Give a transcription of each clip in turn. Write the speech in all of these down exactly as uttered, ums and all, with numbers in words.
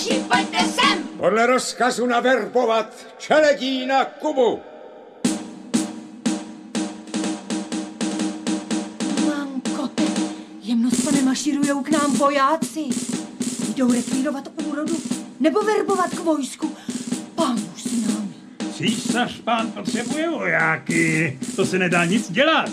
Hoši, pojďte sem! Podle rozkazu naverbovat Čeledína Kubu. Mankote, jemnost nemaširujou k nám vojáci. Jdou rekrírovat úrodu nebo verbovat k vojsku. Pán už s námi. Císař pán potřebuje vojáky. To se nedá nic dělat.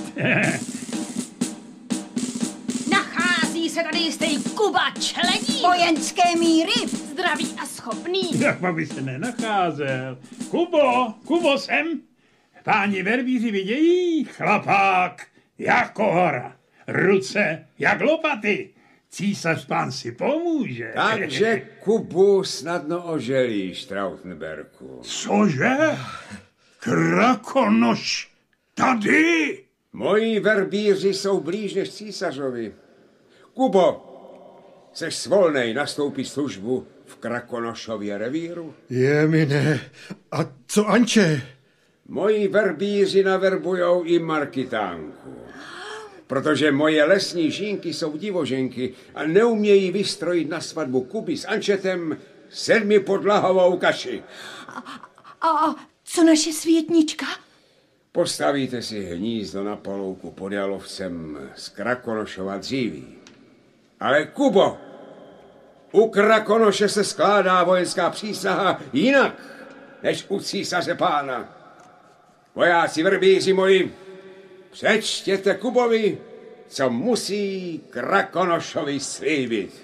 Nachází se tady jistý Kuba Čeledín. Vojenské míry. Zdravý a schopný. Jak by se nenacházel. Kubo, Kubo sem. Páni verbíři vidějí, chlapák jako hora. Ruce jak lopaty. Císař pán si pomůže. Takže Kubu snadno oželíš, Trautenberku. Cože? Krakonoš tady? Moji verbíři jsou blíž než císařovi. Kubo, seš svolnej nastoupit službu v Krakonošově revíru? Je mi ne. A co Anče? Moji verbíři naverbujou i Markitánku. Protože moje lesní žínky jsou divoženky a neumějí vystrojit na svatbu Kuby s Ančetem sedmi podlahovou kaši. A, a co naše světnička? Postavíte si hnízdo na palouku pod Jalovcem z Krakonošova dříví. Ale Kubo, u Krakonoše se skládá vojenská přísaha jinak, než u císaře pána. Vojáci verbíři moji, přečtěte Kubovi, co musí Krakonošovi slíbit.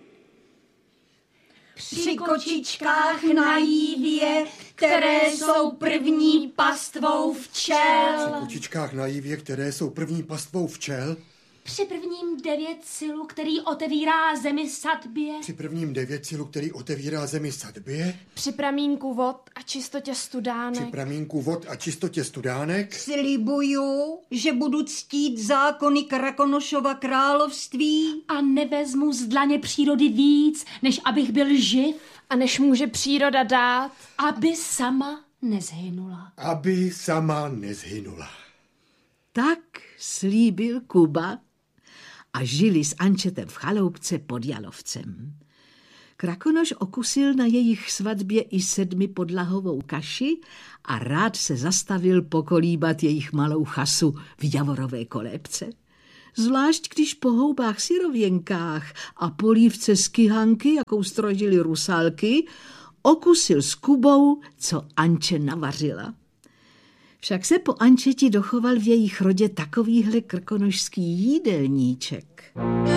Při kočičkách na jívě, které jsou první pastvou včel. Při kočičkách na jívě, které jsou první pastvou včel. Při prvním devět silu, který otevírá zemi sadbě. Při prvním devět silu, který otevírá zemi sadbě. Při pramínku vod a čistotě studánek. Při pramínku vod a čistotě studánek. Slibuju, že budu ctít zákony Krakonošova království. A nevezmu z dlaně přírody víc, než abych byl živ. A než může příroda dát. Aby sama nezhynula. Aby sama nezhynula. Tak slíbil Kuba a žili s Ančetem v chaloupce pod Jalovcem. Krakonoš okusil na jejich svatbě i sedmi podlahovou kaši a rád se zastavil pokolíbat jejich malou chasu v javorové kolébce. Zvlášť když po houbách syrověnkách a polívce z kyhanky, jakou strožili rusálky, okusil s Kubou, co Anče navařila. Však se po Ančeti dochoval v jejich rodě takovýhle krkonošský jídelníček.